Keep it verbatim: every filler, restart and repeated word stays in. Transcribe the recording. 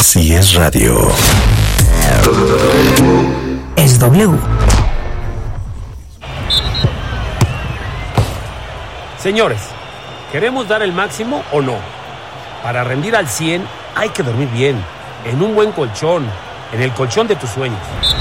Si es radio, es W. Señores, ¿queremos dar el máximo o no? Para rendir al cien hay que dormir bien, en un buen colchón, en el colchón de tus sueños.